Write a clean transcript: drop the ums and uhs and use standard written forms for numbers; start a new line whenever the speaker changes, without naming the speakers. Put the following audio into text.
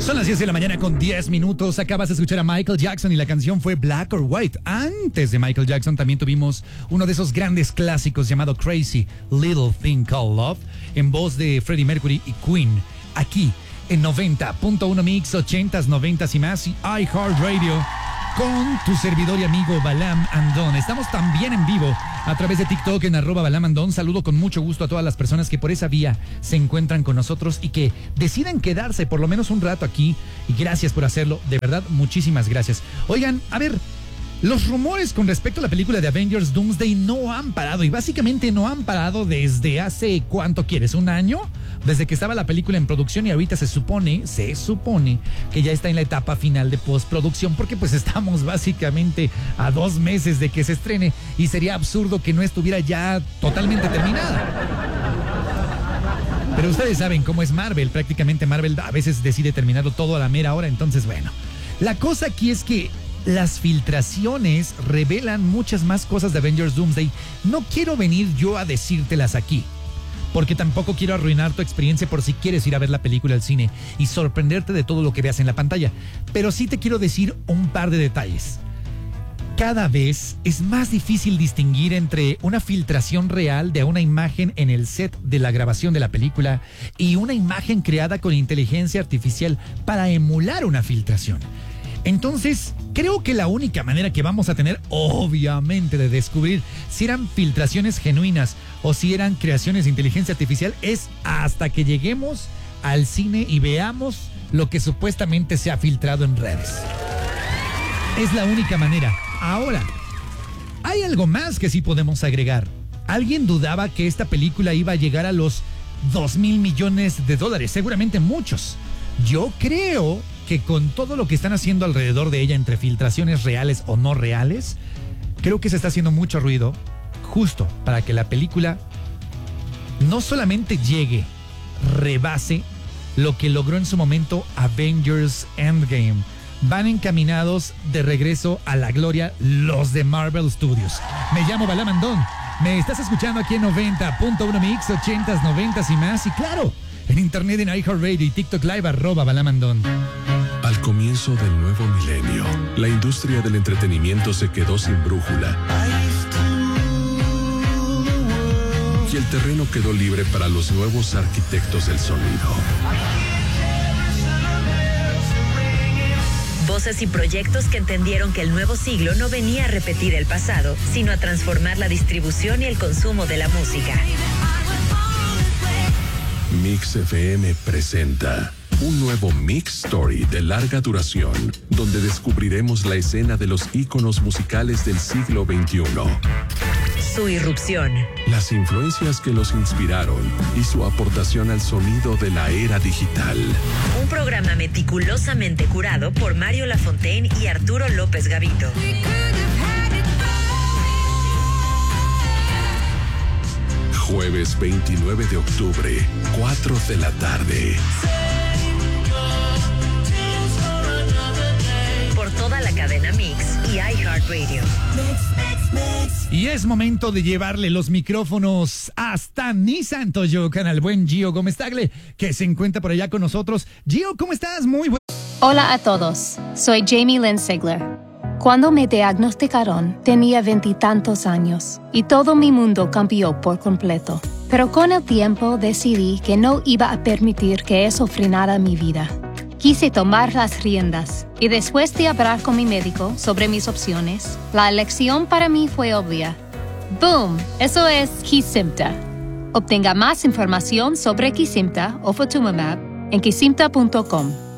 Son las 10 de la mañana con 10 minutos. Acabas de escuchar a Michael Jackson y la canción fue Black or White. Antes de Michael Jackson también tuvimos uno de esos grandes clásicos llamado Crazy Little Thing Called Love en voz de Freddie Mercury y Queen. Aquí en 90.1 Mix, 80s, 90s y más y iHeartRadio con tu servidor y amigo Balam Andón. Estamos también en vivo a través de TikTok en @BalamAndón. Saludo con mucho gusto a todas las personas que por esa vía se encuentran con nosotros y que deciden quedarse por lo menos un rato aquí. Y gracias por hacerlo, de verdad, muchísimas gracias. Oigan, a ver, los rumores con respecto a la película de Avengers Doomsday no han parado y básicamente no han parado desde hace, ¿cuánto quieres? ¿Un año? Desde que estaba la película en producción y ahorita se supone que ya está en la etapa final de postproducción porque pues estamos básicamente a 2 meses de que se estrene y sería absurdo que no estuviera ya totalmente terminada. Pero ustedes saben cómo es Marvel, prácticamente Marvel a veces decide terminarlo todo a la mera hora, entonces bueno. La cosa aquí es que las filtraciones revelan muchas más cosas de Avengers Doomsday. No quiero venir yo a decírtelas aquí, porque tampoco quiero arruinar tu experiencia por si quieres ir a ver la película al cine y sorprenderte de todo lo que veas en la pantalla. Pero sí te quiero decir un par de detalles. Cada vez es más difícil distinguir entre una filtración real de una imagen en el set de la grabación de la película y una imagen creada con inteligencia artificial para emular una filtración. Entonces, creo que la única manera que vamos a tener, obviamente, de descubrir si eran filtraciones genuinas o si eran creaciones de inteligencia artificial es hasta que lleguemos al cine y veamos lo que supuestamente se ha filtrado en redes. Es la única manera. Ahora, hay algo más que sí podemos agregar. ¿Alguien dudaba que esta película iba a llegar a los $2,000 millones? Seguramente muchos. Yo creo que con todo lo que están haciendo alrededor de ella, entre filtraciones reales o no reales, creo que se está haciendo mucho ruido justo para que la película no solamente llegue, rebase lo que logró en su momento Avengers Endgame. Van encaminados de regreso a la gloria los de Marvel Studios. Me llamo Balam Andón. Me estás escuchando aquí en 90.1 Mix, 80s, 90s y más. Y claro, en internet en iHeartRadio y TikTok Live @BalamAndón.
Al comienzo del nuevo milenio, la industria del entretenimiento se quedó sin brújula. Y el terreno quedó libre para los nuevos arquitectos del sonido.
Voces y proyectos que entendieron que el nuevo siglo no venía a repetir el pasado, sino a transformar la distribución y el consumo de la música.
Mix FM presenta un nuevo Mix Story de larga duración, donde descubriremos la escena de los íconos musicales del siglo XXI.
Su irrupción.
Las influencias que los inspiraron y su aportación al sonido de la era digital.
Un programa meticulosamente curado por Mario Lafontaine y Arturo López Gavito.
Jueves 29 de octubre, 4 de la tarde.
Por toda la cadena Mix y iHeartRadio.
Y es momento de llevarle los micrófonos hasta Nissan Toyocan al buen Gio Gómez Tagle, que se encuentra por allá con nosotros. Gio, ¿cómo estás? Muy bueno.
Hola a todos, soy Jamie Lynn Sigler. Cuando me diagnosticaron, tenía 20 y tantos años y todo mi mundo cambió por completo. Pero con el tiempo decidí que no iba a permitir que eso frenara mi vida. Quise tomar las riendas y después de hablar con mi médico sobre mis opciones, la elección para mí fue obvia. ¡Boom! Eso es Kesimpta. Obtenga más información sobre Kesimpta o Ofatumumab en kesimpta.com.